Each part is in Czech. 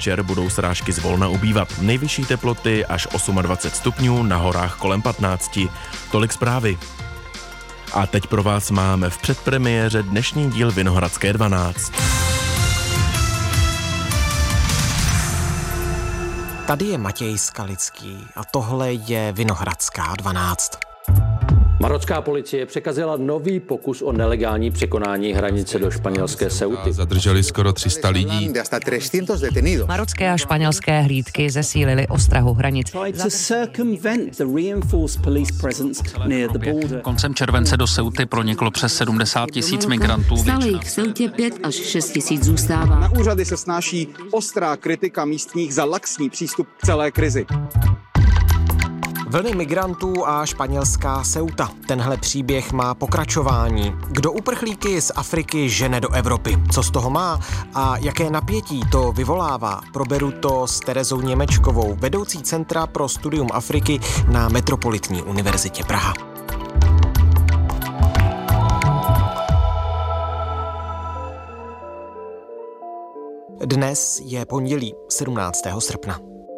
večer budou srážky zvolna ubývat. Nejvyšší teploty až 28 stupňů, na horách kolem 15. Tolik zprávy. A teď pro vás máme v předpremiéře dnešní díl Vinohradské 12. Tady je Matěj Skalický a tohle je Vinohradská 12. Marocká policie překazila nový pokus o nelegální překonání hranice do španělské Ceuty. Zadrželi skoro 300 lidí. Marocké a španělské hlídky zesílily ostrahu hranic. Koncem července do Ceuty proniklo přes 70 000 migrantů. Stále jich v Ceutě 5 až 6 000 zůstává. Na úřady se snáší ostrá kritika místních za laxní přístup k celé krizi. Vlny migrantů a španělská Ceuta. Tenhle příběh má pokračování. Kdo uprchlíky z Afriky žene do Evropy? Co z toho má? A jaké napětí to vyvolává? Proberu to s Terezou Němečkovou, vedoucí Centra pro studium Afriky na Metropolitní univerzitě Praha. Dnes je pondělí 17. srpna.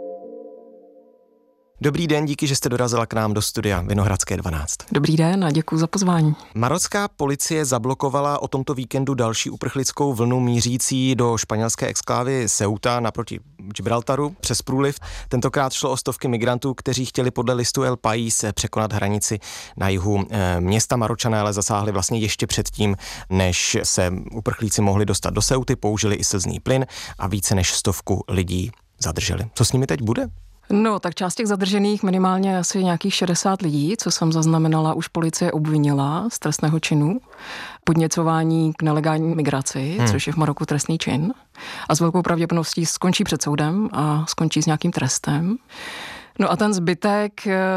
Dobrý den, díky, že jste dorazila k nám do studia Vinohradské 12. Dobrý den a děkuji za pozvání. Marocká policie zablokovala o tomto víkendu další uprchlickou vlnu mířící do španělské exklávy Ceuta naproti Gibraltaru přes průliv. Tentokrát šlo o stovky migrantů, kteří chtěli podle listu El País překonat hranici na jihu města. Maročané ale zasáhli vlastně ještě předtím, než se uprchlíci mohli dostat do Ceuty, použili i slzný plyn a více než 100 lidí zadrželi. Co s nimi teď bude? No, tak část těch zadržených, minimálně asi nějakých 60 lidí, co jsem zaznamenala, už policie obvinila z trestného činu, podněcování k nelegální migraci, což je v Maroku trestný čin, a s velkou pravděpodobností skončí před soudem a skončí s nějakým trestem. No a ten zbytek,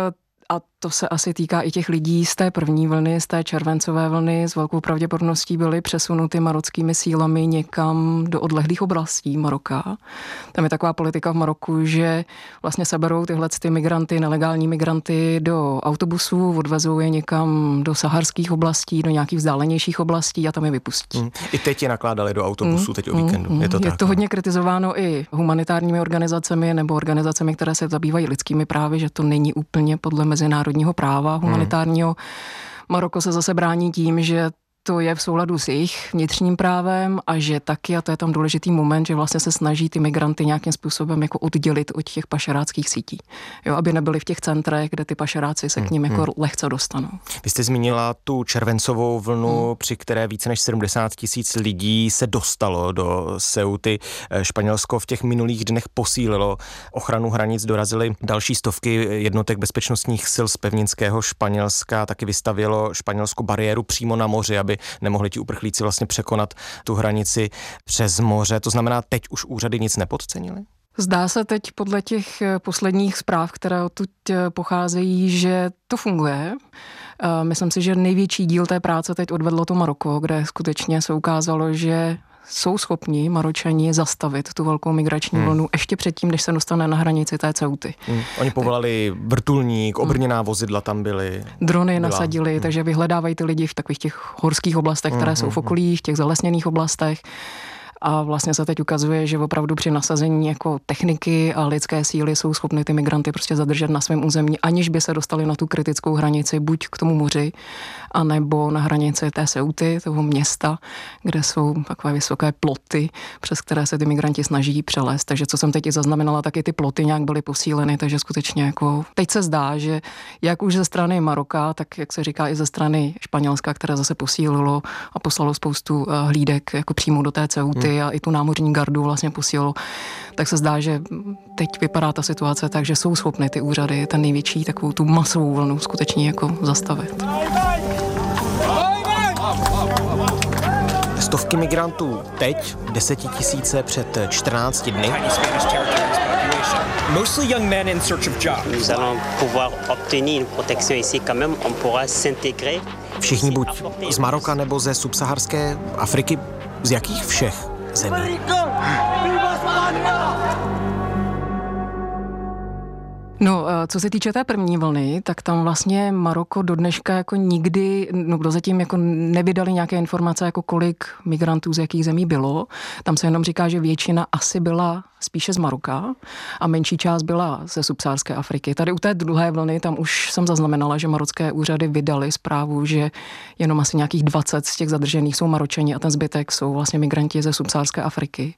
a to se asi týká i těch lidí z té první vlny, z té červencové vlny, s velkou pravděpodobností byly přesunuty marockými sílami někam do odlehlých oblastí Maroka. Tam je taková politika v Maroku, že vlastně seberou tyhle ty migranty, nelegální migranty do autobusů, odvezou je někam do saharských oblastí, do nějakých vzdálenějších oblastí a tam je vypustí. I teď je nakládali do autobusů teď o víkendu. Je to hodně kritizováno i humanitárními organizacemi nebo organizacemi, které se zabývají lidskými právy, že to není úplně podle mezinárodního práva humanitárního. Maroko se zase brání tím, že to je v souladu s jejich vnitřním právem a že taky, a to je tam důležitý moment, že vlastně se snaží ty migranty nějakým způsobem jako oddělit od těch pašeráckých sítí. Jo, aby nebyli v těch centrech, kde ty pašeráci se k nim jako lehce dostanou. Vy jste zmínila tu červencovou vlnu, při které více než 70 000 lidí se dostalo do Ceuty. Španělsko v těch minulých dnech posílilo ochranu hranic, dorazily další stovky jednotek bezpečnostních sil z pevninského Španělska, taky vystavělo Španělsko bariéru přímo na moři, aby nemohli ti uprchlíci vlastně překonat tu hranici přes moře. To znamená, teď už úřady nic nepodcenily? Zdá se teď podle těch posledních zpráv, které odtud pocházejí, že to funguje. Myslím si, že největší díl té práce teď odvedlo to Maroko, kde skutečně se ukázalo, že jsou schopni Maročani zastavit tu velkou migrační vlnu ještě předtím, než se dostane na hranici té Ceuty. Oni povolali vrtulník, obrněná vozidla tam byly. Drony nasadili, takže vyhledávají ty lidi v takových těch horských oblastech, které jsou v okolí, v těch zalesněných oblastech. A vlastně se teď ukazuje, že opravdu při nasazení jako techniky a lidské síly jsou schopny ty migranty prostě zadržet na svém území, aniž by se dostali na tu kritickou hranici, buď k tomu moři, anebo na hranici té Ceuty, toho města, kde jsou takové vysoké ploty, přes které se ty migranti snaží přelézt. Takže co jsem teď i zaznamenala, tak i ty ploty nějak byly posíleny, takže skutečně jako teď se zdá, že jak už ze strany Maroka, tak jak se říká i ze strany Španělska, které zase posílilo a poslalo spoustu hlídek jako přímo do té Ceuty, a i tu námořní gardu vlastně posílilo, tak se zdá, že teď vypadá ta situace tak, že jsou schopny ty úřady ten největší takovou tu masovou vlnu skutečně jako zastavit. Stovky migrantů teď, 10 000 před 14 dny. Mostly young men in search of jobs. Nous allons pouvoir obtenir une protection ici quand même, on pourra s'intégrer. Všichni buď z Maroka nebo ze subsaharské Afriky, z jakých všech zemí? No, co se týče té první vlny, tak tam vlastně Maroko do dneška jako nikdy, dozatím jako nevydali nějaké informace, jako kolik migrantů z jakých zemí bylo. Tam se jenom říká, že většina asi byla spíše z Maroka a menší část byla ze subsaharské Afriky. Tady u té druhé vlny, tam už jsem zaznamenala, že marocké úřady vydali zprávu, že jenom asi nějakých 20 z těch zadržených jsou Maročani a ten zbytek jsou vlastně migranti ze subsaharské Afriky.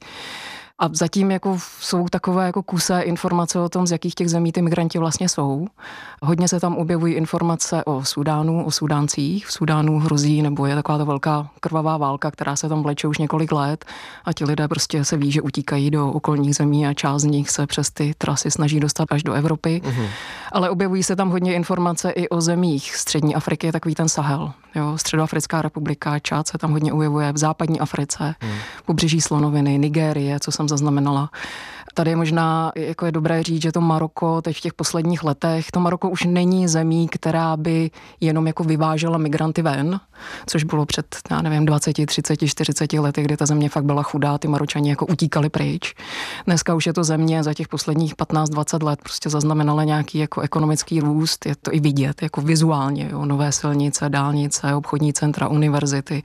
A zatím jako jsou takové jako kusé informace o tom, z jakých těch zemí ty migranti vlastně jsou. Hodně se tam objevují informace o Súdánu, o Súdáncích. V Súdánu hrozí, nebo je taková ta velká krvavá válka, která se tam vleče už několik let a ti lidé prostě se ví, že utíkají do okolních zemí a část z nich se přes ty trasy snaží dostat až do Evropy. Ale objevují se tam hodně informace i o zemích. Střední Afriky je takový ten Sahel. Jo, Středoafrická republika, Čad se tam hodně objevuje, v západní Africe, pobřeží Slonoviny, Nigérie, co jsem zaznamenala. Tady je možná jako je dobré říct, že to Maroko teď v těch posledních letech, to Maroko už není zemí, která by jenom jako vyvážela migranty ven, což bylo před, 20, 30, 40 lety, kdy ta země fakt byla chudá, ty Maročani jako utíkali pryč. Dneska už je to země za těch posledních 15-20 let prostě zaznamenala nějaký jako ekonomický růst, je to i vidět, jako vizuálně, jo, nové silnice, dálnice, obchodní centra, univerzity.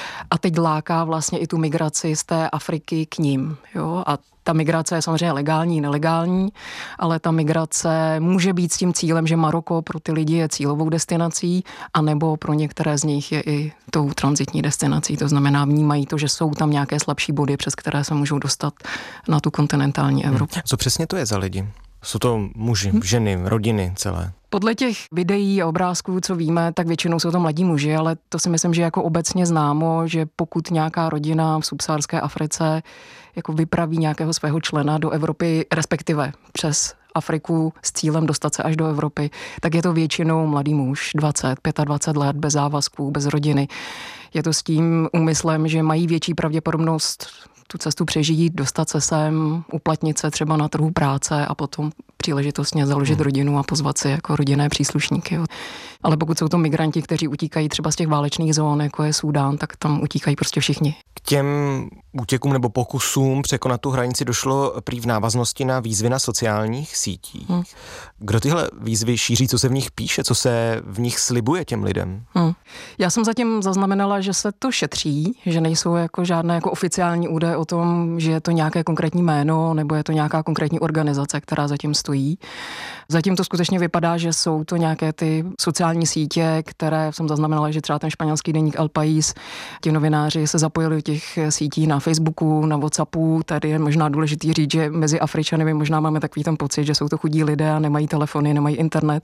A teď láká vlastně i tu migraci z té Afriky k ním, jo, a ta migrace je samozřejmě legální, nelegální, ale ta migrace může být s tím cílem, že Maroko pro ty lidi je cílovou destinací, anebo pro některé z nich je i tou tranzitní destinací. To znamená, vnímají to, že jsou tam nějaké slabší body, přes které se můžou dostat na tu kontinentální Evropu. Co přesně to je za lidi? Jsou to muži, ženy, rodiny celé? Podle těch videí a obrázků, co víme, tak většinou jsou to mladí muži, ale to si myslím, že jako obecně známo, že pokud nějaká rodina v subsaharské Africe jako vypraví nějakého svého člena do Evropy, respektive přes Afriku s cílem dostat se až do Evropy, tak je to většinou mladý muž, 20, 25 let, bez závazků, bez rodiny. Je to s tím úmyslem, že mají větší pravděpodobnost tu cestu přežít, dostat se sem, uplatnit se třeba na trhu práce a potom příležitostně založit rodinu a pozvat si jako rodinné příslušníky. Jo. Ale pokud jsou to migranti, kteří utíkají třeba z těch válečných zón, jako je Súdán, tak tam utíkají prostě všichni. K těm útěkům nebo pokusům překonat tu hranici došlo prý v návaznosti na výzvy na sociálních sítích. Kdo tyhle výzvy šíří, co se v nich píše, co se v nich slibuje těm lidem? Já jsem zatím zaznamenala, že se to šetří, že nejsou jako žádné jako oficiální údaje o tom, že je to nějaké konkrétní jméno nebo je to nějaká konkrétní organizace, která zatím stojí. Zatím to skutečně vypadá, že jsou to nějaké ty sociální sítě, které jsem zaznamenala, že třeba ten španělský deník El País, ti novináři se zapojili do těch sítí na Facebooku, na WhatsAppu. Tady je možná důležitý říct, že mezi Afričany my možná máme takový ten pocit, že jsou to chudí lidé a nemají telefony, nemají internet.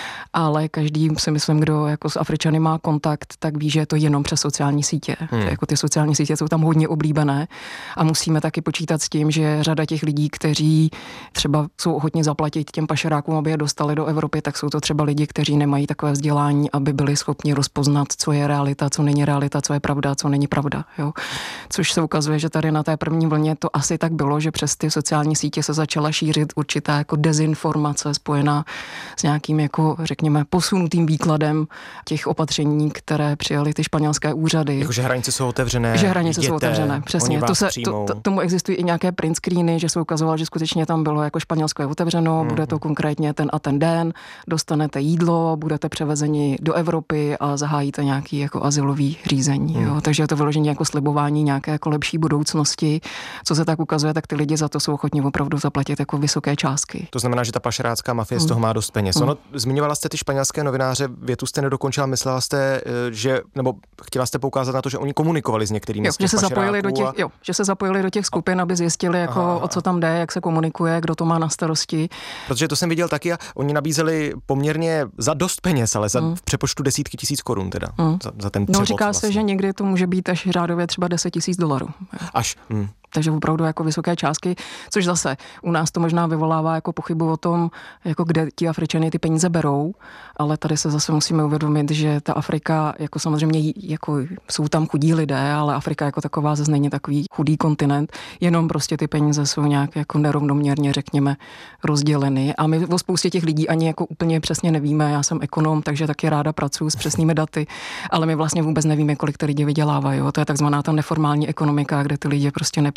Ale každý si myslím, kdo jako s Afričany má kontakt, tak ví, že je to jenom přes sociální sítě. Jako ty sociální sítě jsou tam hodně oblíbené a musíme taky počítat s tím, že řada těch lidí, kteří třeba jsou ochotni zaplatit těm pašerákům, aby je dostali do Evropy, tak jsou to třeba lidi, kteří nemají takové vzdělání, aby byli schopni rozpoznat, co je realita, co není realita, co je pravda, co není pravda. Jo. Což se ukazuje, že tady na té první vlně to asi tak bylo, že přes ty sociální sítě se začala šířit určitá jako dezinformace spojená s nějakým jako řekněme posunutým výkladem těch opatření, které přijaly ty španělské úřady. Jakože hranice jsou otevřené. Že hranice jsou otevřené, přesně. Tomu existují i nějaké print screeny, že se ukazovalo, že skutečně tam bylo jako Španělsko je otevřeno, bude to konkrétně ten a ten den, dostanete jídlo, budete převezeni do Evropy a zahájíte nějaký jako azylový řízení. Jo. Takže je to vyložení jako slibování nějaké jako lepší budoucnosti. Co se tak ukazuje, tak ty lidi za to jsou ochotní opravdu zaplatit jako vysoké částky. To znamená, že ta pašerácká mafie z toho má dost peněz. Ono, zmiňovala jste ty španělské novináře, větu jste nedokončila, myslela jste, že, nebo chtěla jste poukázat na to, že oni komunikovali s některými z těch pašeráků. Že se zapojili do těch skupin, aby zjistili, jako, o co tam jde, jak se komunikuje, kdo to má na starosti. Protože to jsem viděl taky a oni nabízeli poměrně za dost peněz, ale v přepočtu desítky tisíc korun teda. Za ten převod. No říká se, že někdy to může být až řádově třeba $10,000. Až. Takže opravdu jako vysoké částky, což zase u nás to možná vyvolává jako pochybu o tom, jako kde ti Afričani ty peníze berou, ale tady se zase musíme uvědomit, že ta Afrika, jako samozřejmě jako jsou tam chudí lidé, ale Afrika jako taková zase není takový chudý kontinent, jenom prostě ty peníze jsou nějak jako nerovnoměrně, řekněme, rozděleny a my o spoustě těch lidí ani jako úplně přesně nevíme, já jsem ekonom, takže taky ráda pracuji s přesnými daty, ale my vlastně vůbec nevíme, kolik ty lidi vydělávají, jo? To je takzvaná ta neformální ekonomika, kde ty lidi prostě neplatí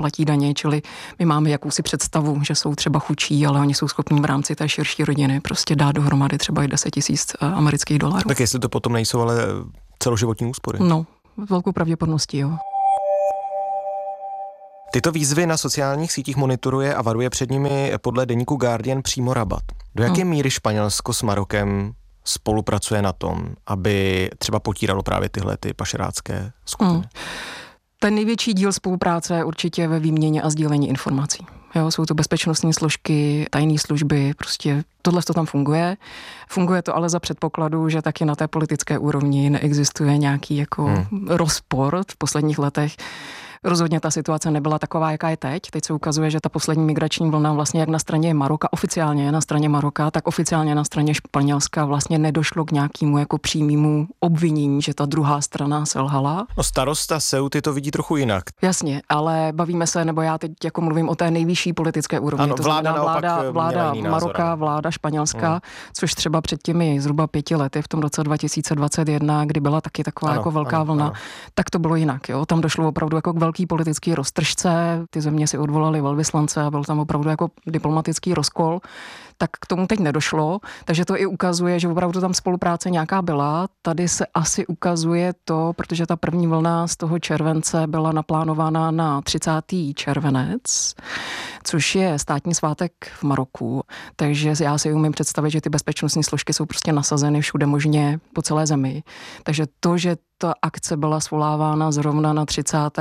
neplatí daně, čili my máme jakousi představu, že jsou třeba chudší, ale oni jsou schopní v rámci té širší rodiny prostě dát dohromady třeba i $10,000 amerických. Tak jestli to potom nejsou ale celoživotní úspory. No, velkou pravděpodobností, jo. Tyto výzvy na sociálních sítích monitoruje a varuje před nimi podle deníku Guardian přímo Rabat. Do jaké míry Španělsko s Marokem spolupracuje na tom, aby třeba potíralo právě tyhle ty pašerácké skupiny? Ten největší díl spolupráce je určitě ve výměně a sdílení informací. Jo, jsou to bezpečnostní složky, tajné služby, prostě tohle to tam funguje. Funguje to ale za předpokladu, že taky na té politické úrovni neexistuje nějaký jako rozpor v posledních letech. Rozhodně ta situace nebyla taková, jaká je teď. Teď se ukazuje, že ta poslední migrační vlna vlastně jak na straně Maroka, oficiálně je na straně Maroka, tak oficiálně na straně Španělska vlastně nedošlo k nějakému jako přímému obvinění, že ta druhá strana selhala. No starosta Ceuty to vidí trochu jinak. Jasně, ale bavíme se, nebo já teď jako mluvím o té nejvyšší politické úrovni. Ano, to znamená vláda Maroka, vláda Španělska, což třeba před těmi zhruba 5 lety v tom roce 2021, kdy byla taky taková jako velká vlna, tak to bylo jinak, jo. Tam došlo opravdu jako k velký politický roztržce, ty země si odvolali velvyslance a byl tam opravdu jako diplomatický rozkol, tak k tomu teď nedošlo, takže to i ukazuje, že opravdu tam spolupráce nějaká byla. Tady se asi ukazuje to, protože ta první vlna z toho července byla naplánována na 30. červenec, což je státní svátek v Maroku, takže já si umím představit, že ty bezpečnostní složky jsou prostě nasazeny všude možně po celé zemi. Takže to, že ta akce byla svolávána zrovna na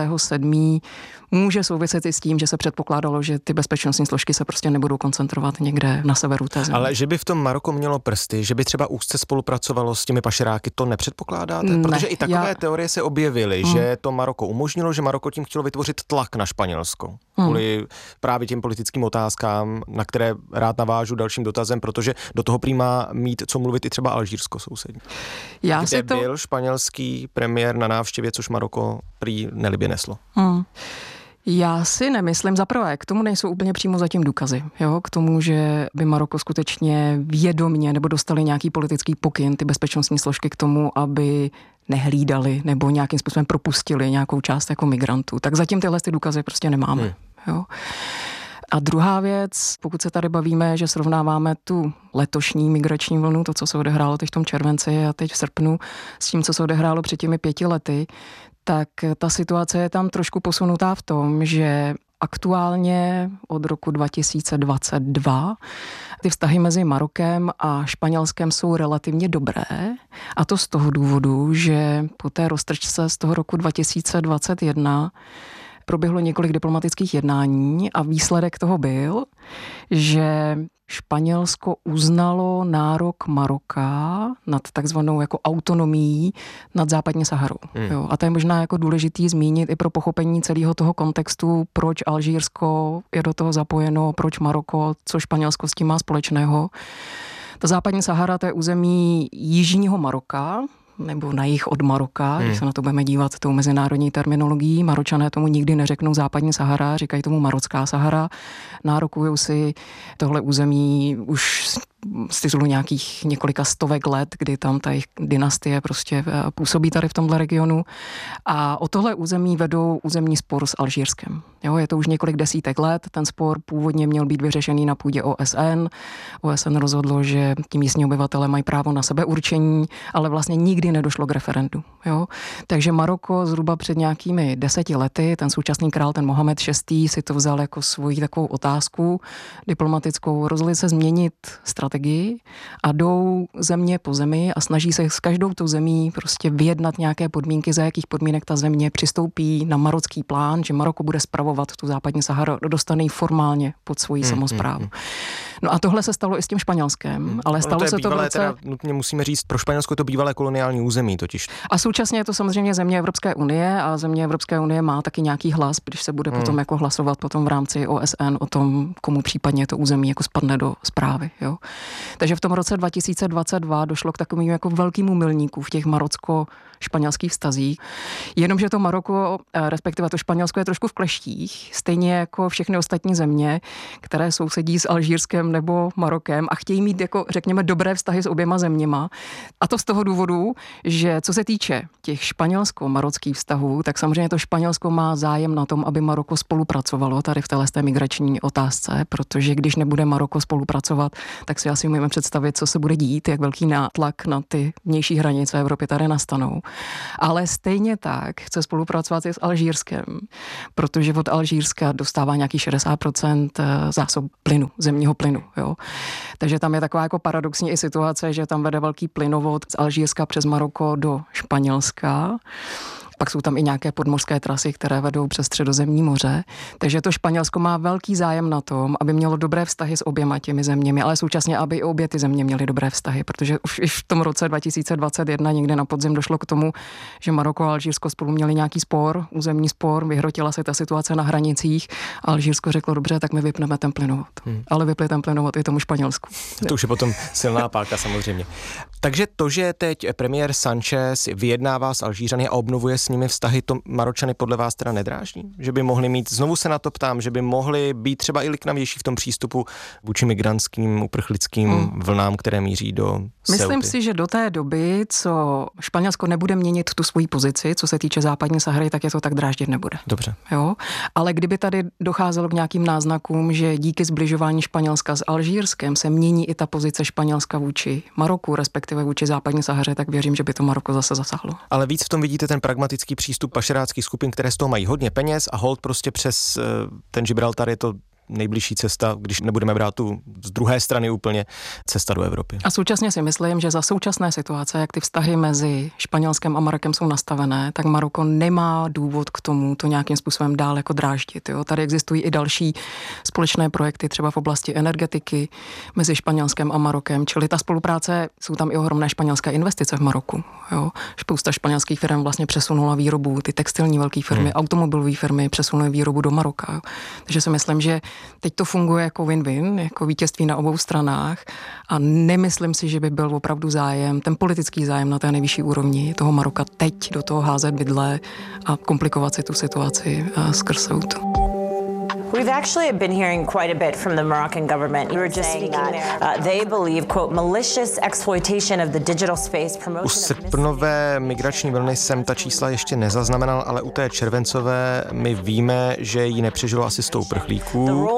37. může souviset i s tím, že se předpokládalo, že ty bezpečnostní složky se prostě nebudou koncentrovat někde na severu té země. Ale že by v tom Maroko mělo prsty, že by třeba úzce spolupracovalo s těmi pašeráky, to nepředpokládáte? Protože i takové teorie se objevily, že to Maroko umožnilo, že Maroko tím chtělo vytvořit tlak na Španělsko. Kvůli právě těm politickým otázkám, na které rád navážu dalším dotazem, protože do toho prý má mít co mluvit i třeba Alžírsko sousední. Kde byl španělský premiér na návštěvě, což Maroko prý nelibě neslo. Já si nemyslím, zaprvé, k tomu nejsou úplně přímo zatím důkazy, jo, k tomu, že by Maroko skutečně vědomně nebo dostali nějaký politický pokyn, ty bezpečnostní složky k tomu, aby nehlídali nebo nějakým způsobem propustili nějakou část jako migrantů. Tak zatím tyhle ty důkazy prostě nemáme, jo. A druhá věc, pokud se tady bavíme, že srovnáváme tu letošní migrační vlnu, to, co se odehrálo teď v tom červenci a teď v srpnu, s tím, co se odehrálo před těmi 5 lety, tak ta situace je tam trošku posunutá v tom, že aktuálně od roku 2022 ty vztahy mezi Marokem a Španělskem jsou relativně dobré, a to z toho důvodu, že po té roztržce z toho roku 2021 proběhlo několik diplomatických jednání a výsledek toho byl, že Španělsko uznalo nárok Maroka nad takzvanou jako autonomií nad západní Saharou. Jo, a to je možná jako důležitý zmínit i pro pochopení celého toho kontextu, proč Alžírsko je do toho zapojeno, proč Maroko, co Španělsko s tím má společného. Ta západní Sahara, to je území jižního Maroka, nebo na jih od Maroka, když se na to budeme dívat tou mezinárodní terminologií. Maročané tomu nikdy neřeknou západní Sahara, říkají tomu Marocká Sahara. Nárokují si tohle území už z titulu nějakých několika stovek let, kdy tam ta jejich dynastie prostě působí tady v tomhle regionu. A o tohle území vedou územní spor s Alžírskem. Jo, je to už několik desítek let. Ten spor původně měl být vyřešený na půdě OSN. OSN rozhodlo, že ti místní obyvatelé mají právo na sebeurčení, ale vlastně nikdy nedošlo k referendu. Jo? Takže Maroko zhruba před nějakými 10 lety, ten současný král, ten Mohamed VI, si to vzal jako svoji takovou otázku diplomatickou, rozhodli se změnit strategii a jdou země po zemi a snaží se s každou tou zemí prostě vyjednat nějaké podmínky, za jakých podmínek ta země přistoupí na marocký plán, že Maroko bude spravovat tu západní Saharu, dostane ji formálně pod svoji samosprávu. No a tohle se stalo i s tím Španělskem, ale stalo se to v roce... Teda, nutně musíme říct, pro Španělsko je to bývalé koloniální území totiž. A současně je to samozřejmě země Evropské unie a země Evropské unie má taky nějaký hlas, když se bude potom jako hlasovat potom v rámci OSN o tom, komu případně to území jako spadne do správy. Jo. Takže v tom roce 2022 došlo k takovému jako velkému milníku v těch marocko-španělských vztazích. Jenomže to Maroko, respektive to Španělsko je trošku v kleštích, stejně jako všechny ostatní země, které sousedí s Alžírskem Alžírskem nebo Marokem a chtějí mít jako řekněme dobré vztahy s oběma zeměma. A to z toho důvodu, že co se týče těch španělsko-marockých vztahů, tak samozřejmě to Španělsko má zájem na tom, aby Maroko spolupracovalo tady v té migrační otázce, protože když nebude Maroko spolupracovat, tak si asi můžeme představit, co se bude dít, jak velký nátlak na ty vnější hranice Evropy tady nastanou. Ale stejně tak chce spolupracovat i s Alžírskem, protože od Alžírska dostává nějaký 60% zásob plynu, zemního plynu. Jo. Takže tam je taková jako paradoxní i situace, že tam vede velký plynovod z Alžírska přes Maroko do Španělska. Pak jsou tam i nějaké podmořské trasy, které vedou přes Středozemní moře. Takže to Španělsko má velký zájem na tom, aby mělo dobré vztahy s oběma těmi zeměmi, ale současně, aby i obě ty země měly dobré vztahy, protože už v tom roce 2021 někde na podzim došlo k tomu, že Maroko a Alžírsko spolu měli nějaký spor, územní spor, vyhrotila se ta situace na hranicích a Alžírsko řeklo, dobře, tak my vypneme ten plynovod. Ale vypli ten plynovod i tomu Španělsku. To už je potom silná páka samozřejmě. Takže to, že teď premiér Sanchez vyjednává s Alžířany a obnovuje s nimi vztahy, to Maročany podle vás teda nedráždí? Že by mohli mít, znovu se na to ptám, že by mohli být třeba i liknavější v tom přístupu vůči migrantským, uprchlickým vlnám, které míří do Myslím Ceuty. si, že do té doby, co Španělsko nebude měnit tu svoji pozici, co se týče západní Sahary, tak je to tak dráždit nebude. Dobře. Jo? Ale kdyby tady docházelo k nějakým náznakům, že díky zbližování Španělska s Alžírskem se mění i ta pozice Španělska vůči Maroku, respektive vůči západní Sahaře, tak věřím, že by to Maroko zase zasáhlo. Ale víc v tom vidíte ten pragmatický přístup pašeráckých skupin, které z toho mají hodně peněz a holt prostě přes ten Gibraltar je to nejbližší cesta, když nebudeme brát tu z druhé strany úplně cesta do Evropy. A současně si myslím, že za současné situace, jak ty vztahy mezi Španělskem a Marokem jsou nastavené, tak Maroko nemá důvod k tomu to nějakým způsobem dál jako dráždit. Jo? Tady existují i další společné projekty, třeba v oblasti energetiky mezi Španělskem a Marokem, čili ta spolupráce, jsou tam i ohromné španělské investice v Maroku. Jo? Spousta španělských firm vlastně přesunula výrobu, ty textilní velké firmy, automobilové firmy přesunuly výrobu do Maroka. Jo? Takže si myslím, že teď to funguje jako win-win, jako vítězství na obou stranách a nemyslím si, že by byl opravdu zájem, ten politický zájem na té nejvyšší úrovni toho Maroka teď do toho házet vidle a komplikovat si tu situaci skrz Ceutu. We've actually been hearing quite a bit from the Moroccan government. You were just speaking there. They believe, quote, malicious exploitation of the digital space promotion. U srpnové migrační vlny jsem ta čísla ještě nezaznamenal, ale u té červencové my víme, že ji nepřežilo asi 100 uprchlíků.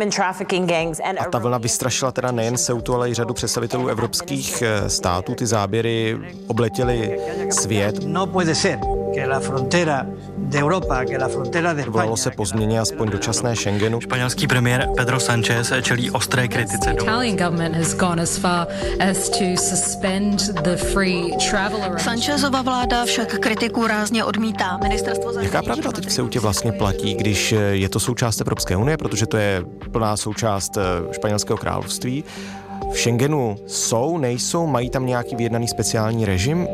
A ta vlna vystrašila teda nejen Ceutu, ale i řadu představitelů evropských států. Ty záběry obletěly svět. No puede ser que la frontera de Europa, que la frontera de España. Volalo se po změně aspoň dočasné Schengenu. Španělský premiér Pedro Sánchez čelí ostré kritice. Sánchezova vláda však kritiku rázně odmítá. Jaká pravidla teď v Ceutě vlastně platí, když je to součást Evropské unie, protože to je plná součást Španělského království? V Schengenu jsou, nejsou, mají tam nějaký vyjednaný speciální režim?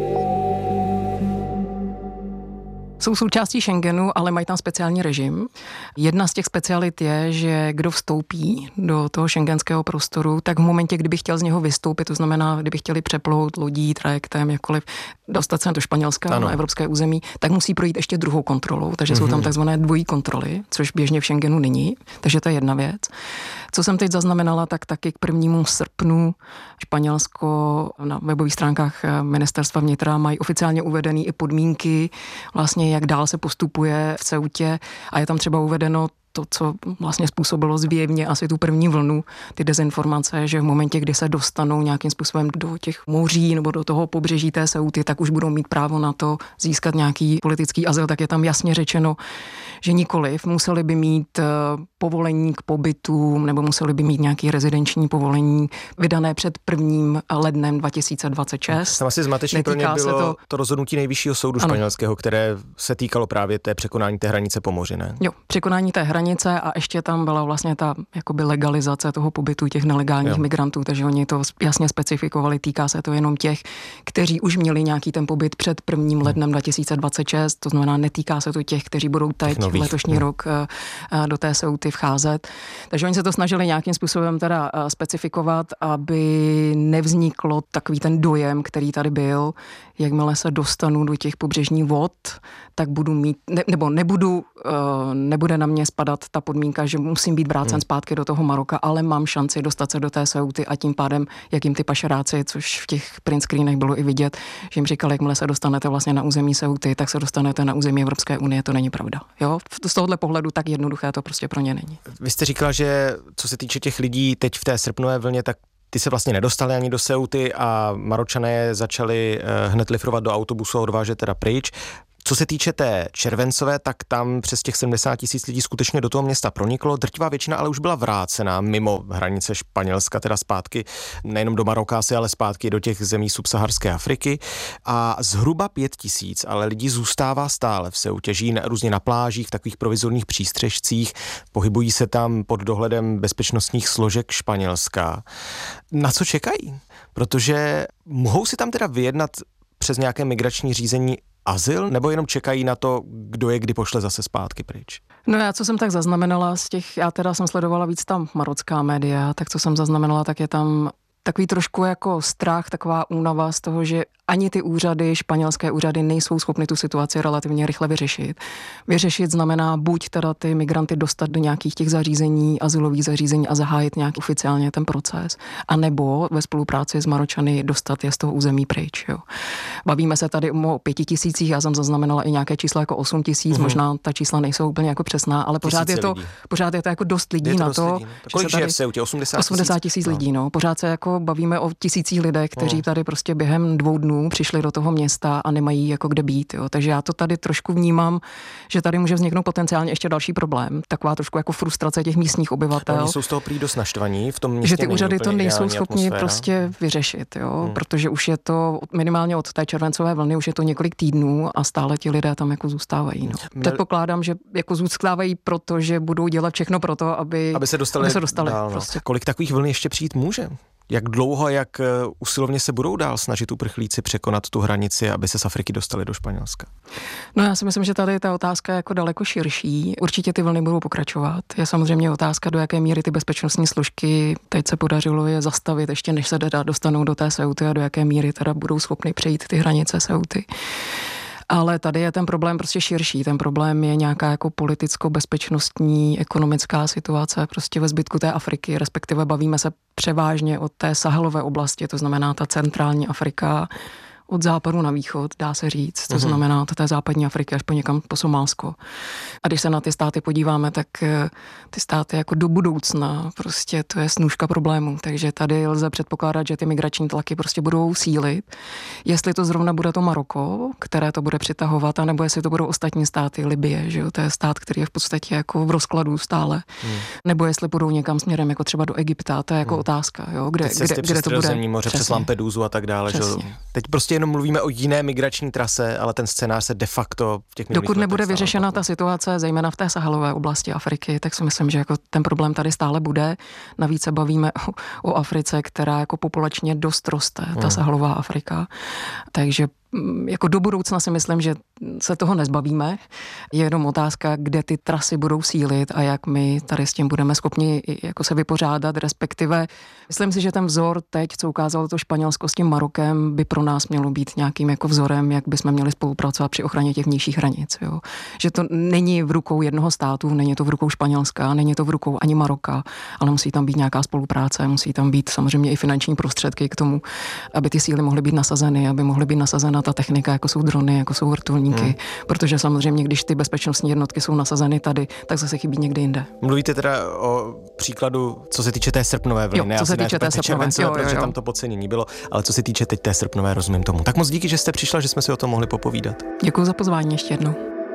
Jsou součástí Schengenu, ale mají tam speciální režim. Jedna z těch specialit je, že kdo vstoupí do toho schengenského prostoru, tak v momentě, kdyby chtěl z něho vystoupit, to znamená, kdyby chtěli přeplout lodí, trajektem, jakkoliv, dostat se do Španělska, na evropské území, tak musí projít ještě druhou kontrolou. Takže jsou tam takzvané dvojí kontroly, což běžně v Schengenu není. Takže to je jedna věc. Co jsem teď zaznamenala, tak taky k 1. srpnu Španělsko na webových stránkách ministerstva vnitra mají oficiálně uvedený i podmínky, vlastně jak dál se postupuje v Ceutě a je tam třeba uvedeno to, co vlastně způsobilo zjevně asi tu první vlnu, ty dezinformace, že v momentě, kdy se dostanou nějakým způsobem do těch moří nebo do toho pobřeží té Ceuty, tak už budou mít právo na to získat nějaký politický azyl, tak je tam jasně řečeno, že nikoliv. Museli by mít povolení k pobytu nebo museli by mít nějaký rezidenční povolení vydané před 1. lednem 2026. Tam asi zmatečný pro ně bylo to rozhodnutí nejvyššího soudu španělského, které se týkalo právě té překonání té hranice po moři, ne? Jo, překonání té hranice a ještě tam byla vlastně ta jakoby legalizace toho pobytu těch nelegálních migrantů, takže oni to jasně specifikovali, týká se to jenom těch, kteří už měli nějaký ten pobyt před 1. lednem 2026, to znamená netýká se to těch, kteří budou teď letošní rok do té Ceuty vcházet. Takže oni se to snažili nějakým způsobem teda specifikovat, aby nevzniklo takový ten dojem, který tady byl, jakmile se dostanu do těch pobřežních vod, tak budu mít, nebude na mě spadat pořád ta podmínka, že musím být vrácen zpátky do toho Maroka, ale mám šanci dostat se do té Ceuty a tím pádem, jak jim ty pašeráci, což v těch print screenech bylo i vidět, že jim říkali, jakmile se dostanete vlastně na území Ceuty, tak se dostanete na území Evropské unie, to není pravda. Jo? Z tohohle pohledu tak jednoduché to prostě pro ně není. Vy jste říkala, že co se týče těch lidí teď v té srpnové vlně, tak ty se vlastně nedostali ani do Ceuty a Maročané je začali hned lifrovat do autobusu a odvážet teda pryč. Co se týče té červencové, tak tam přes těch 70 000 lidí skutečně do toho města proniklo. Drtivá většina ale už byla vrácena mimo hranice Španělska, teda zpátky nejenom do Maroka, ale zpátky do těch zemí subsaharské Afriky. A zhruba 5 000 ale lidí zůstává stále v Ceutě. Žijí různě na plážích, v takových provizorních přístřežcích, pohybují se tam pod dohledem bezpečnostních složek Španělska. Na co čekají? Protože mohou si tam teda vyjednat přes nějaké migrační řízení azyl, nebo jenom čekají na to, kdo je kdy pošle zase zpátky pryč? No já, co jsem tak zaznamenala já teda jsem sledovala víc tam marocká média, tak co jsem zaznamenala, tak je tam takový trošku jako strach, taková únava z toho, že ani ty úřady, španělské úřady nejsou schopny tu situaci relativně rychle vyřešit. Vyřešit znamená buď teda ty migranty dostat do nějakých těch zařízení, azylových zařízení a zahájit nějak oficiálně ten proces, anebo ve spolupráci s Maročany dostat je z toho území pryč. Jo. Bavíme se tady o 5 000, já jsem zaznamenala i nějaké čísla jako 8 000, možná ta čísla nejsou úplně jako přesná, ale pořád je to jako dost lidí na to. Kolik je v Ceutě? 80 000 lidí, no. Pořád se jako bavíme o tisících lidech, kteří tady prostě během 2 dnů přišli do toho města a nemají jako kde být. Jo. Takže já to tady trošku vnímám, že tady může vzniknout potenciálně ještě další problém. Taková trošku jako frustrace těch místních obyvatel. Oni jsou z toho prý dost naštvaní v tom městě. Že ty úřady to nejsou schopni prostě vyřešit. Jo. Protože už je to minimálně od té červencové vlny, už je to několik týdnů a stále ti lidé tam jako zůstávají. No. Předpokládám, že jako zůstávají, protože budou dělat všechno pro to, aby se dostali dál, prostě. Kolik takových vln ještě přijít může? Jak dlouho, jak usilovně se budou dál snažit uprchlíci překonat tu hranici, aby se z Afriky dostali do Španělska? No já si myslím, že tady ta otázka je jako daleko širší. Určitě ty vlny budou pokračovat. Je samozřejmě otázka, do jaké míry ty bezpečnostní složky teď se podařilo je zastavit, ještě než se dostanou do té Ceuty a do jaké míry teda budou schopny přejít ty hranice Ceuty. Ale tady je ten problém prostě širší. Ten problém je nějaká jako politicko-bezpečnostní, ekonomická situace prostě ve zbytku té Afriky, respektive bavíme se převážně o té Sahelové oblasti, to znamená ta centrální Afrika, od západu na východ, dá se říct. To znamená to té západní Afriky až po někam po Somálsko. A když se na ty státy podíváme, tak ty státy jako do budoucna prostě to je snůška problémů. Takže tady lze předpokládat, že ty migrační tlaky prostě budou sílit. Jestli to zrovna bude to Maroko, které to bude přitahovat, anebo jestli to budou ostatní státy, Libye, že jo, to je stát, který je v podstatě jako v rozkladu stále. Nebo jestli budou někam směrem jako třeba do Egypta, to je jako otázka, jo, kde to bude. Moře přes Lampedusu a tak dále, že teď prostě jenom mluvíme o jiné migrační trase, ale ten scénář se de facto v těch dokud nebude vyřešena ta situace, zejména v té Sahelové oblasti Afriky, tak si myslím, že jako ten problém tady stále bude. Navíc se bavíme o Africe, která jako populačně dost roste, ta Sahelová Afrika. Takže jako do budoucna si myslím, že se toho nezbavíme. Je jenom otázka, kde ty trasy budou sílit a jak my tady s tím budeme schopni jako se vypořádat, respektive myslím si, že ten vzor teď, co ukázalo to Španělsko s tím Marokem, by pro nás mělo být nějakým jako vzorem, jak bychom měli spolupracovat při ochraně těch vnějších hranic. Jo. Že to není v rukou jednoho státu, není to v rukou Španělska, není to v rukou ani Maroka, ale musí tam být nějaká spolupráce, musí tam být samozřejmě i finanční prostředky k tomu, aby ty síly mohly být nasazeny, aby mohly být nasazena ta technika, jako jsou drony, jako jsou vrtulníky, protože samozřejmě, když ty bezpečnostní jednotky jsou nasazeny tady, tak zase chybí někde jinde. Mluvíte teda o příkladu, co se týče té srpnové vlny. Jo, co se týče té srpnové, protože tam to podcenění bylo, ale co se týče teď té srpnové, rozumím tomu. Tak moc díky, že jste přišla, že jsme si o tom mohli popovídat. Děkuji za pozvání ještě jednou.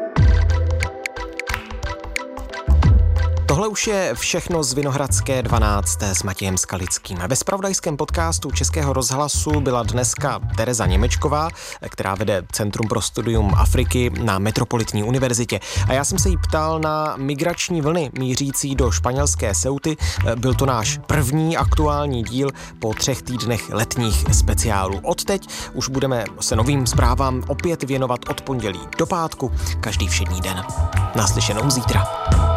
Tohle už je všechno z Vinohradské 12. s Matějem Skalickým. Ve zpravodajském podcastu Českého rozhlasu byla dneska Tereza Němečková, která vede Centrum pro studium Afriky na Metropolitní univerzitě. A já jsem se jí ptal na migrační vlny mířící do španělské Ceuty. Byl to náš první aktuální díl po 3 týdnech letních speciálů. Odteď už budeme se novým zprávám opět věnovat od pondělí do pátku, každý všední den. Naslyšenou zítra.